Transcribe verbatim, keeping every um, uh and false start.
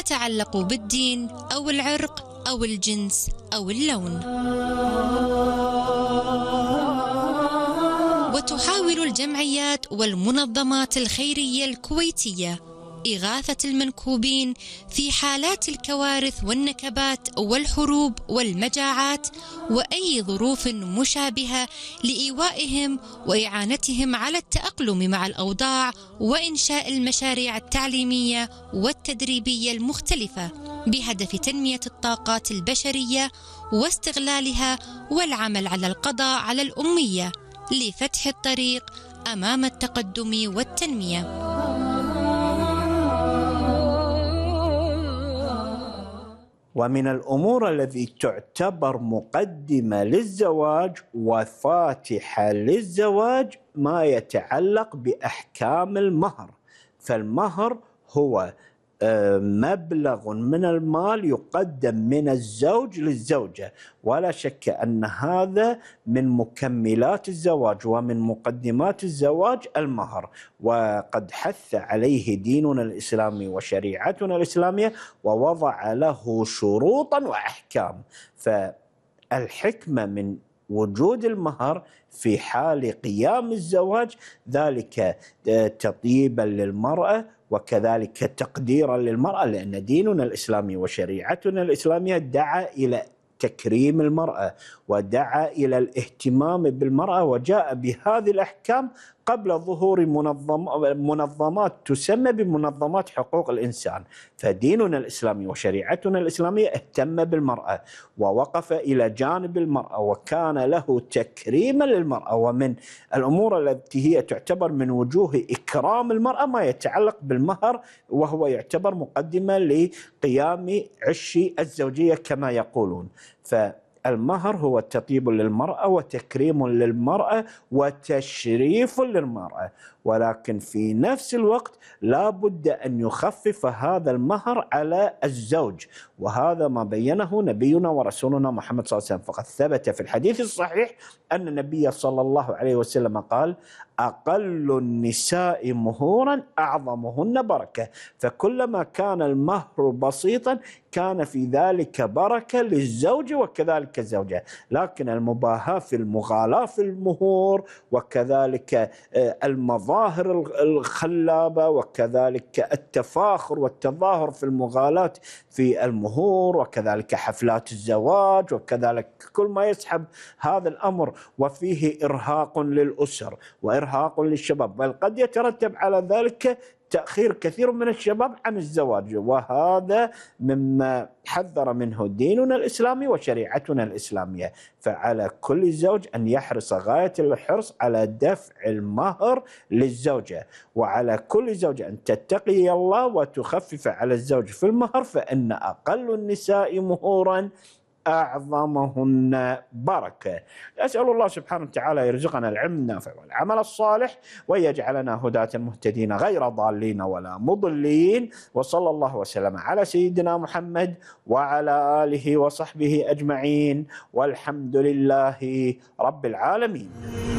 تتعلق بالدين أو العرق أو الجنس أو اللون. وتحاول الجمعيات والمنظمات الخيرية الكويتية إغاثة المنكوبين في حالات الكوارث والنكبات والحروب والمجاعات وأي ظروف مشابهة لإيوائهم وإعانتهم على التأقلم مع الأوضاع وإنشاء المشاريع التعليمية والتدريبية المختلفة بهدف تنمية الطاقات البشرية واستغلالها والعمل على القضاء على الأمية لفتح الطريق أمام التقدم والتنمية. ومن الأمور التي تعتبر مقدمة للزواج وفاتحة للزواج ما يتعلق بأحكام المهر. فالمهر هو مبلغ من المال يقدم من الزوج للزوجة، ولا شك أن هذا من مكملات الزواج ومن مقدمات الزواج المهر، وقد حث عليه ديننا الإسلامي وشريعتنا الإسلامية ووضع له شروطا وأحكام. فالحكمة من وجود المهر في حال قيام الزواج ذلك تطيبا للمرأة وكذلك تقديرا للمرأة، لأن ديننا الإسلامي وشريعتنا الإسلامية دعا إلى تكريم المرأة ودعا إلى الاهتمام بالمرأة، وجاء بهذه الأحكام قبل ظهور منظم منظمات تسمى بمنظمات حقوق الإنسان. فديننا الإسلامي وشريعتنا الإسلامية اهتم بالمرأة ووقف إلى جانب المرأة وكان له تكريما للمرأة. ومن الأمور التي هي تعتبر من وجوه إكرام المرأة ما يتعلق بالمهر، وهو يعتبر مقدمة لقيام عش الزوجية كما يقولون. فالمهر هو تطيب للمرأة وتكريم للمرأة وتشريف للمرأة، ولكن في نفس الوقت لا بد أن يخفف هذا المهر على الزوج، وهذا ما بينه نبينا ورسولنا محمد صلى الله عليه وسلم. فقد ثبت في الحديث الصحيح أن النبي صلى الله عليه وسلم قال: أقل النساء مهورا أعظمهن بركة. فكلما كان المهر بسيطا كان في ذلك بركة للزوج وكذلك الزوجة، لكن المباهاة في المغالاة في المهور وكذلك المظاهر الخلابة وكذلك التفاخر والتظاهر في المغالاة في المهور وكذلك حفلات الزواج وكذلك كل ما يسحب هذا الأمر، وفيه إرهاق للأسر وإرهاق للشباب، بل قد يترتب على ذلك تأخير كثير من الشباب عن الزواج، وهذا مما حذر منه ديننا الإسلامي وشريعتنا الإسلامية. فعلى كل زوج أن يحرص غاية الحرص على دفع المهر للزوجة، وعلى كل زوجة أن تتقي الله وتخفف على الزوج في المهر، فإن أقل النساء مهورا أعظمهن بركة. أسأل الله سبحانه وتعالى يرزقنا العلم النافع والعمل الصالح ويجعلنا هداة مهتدين غير ضالين ولا مضلين، وصلى الله وسلم على سيدنا محمد وعلى آله وصحبه أجمعين، والحمد لله رب العالمين.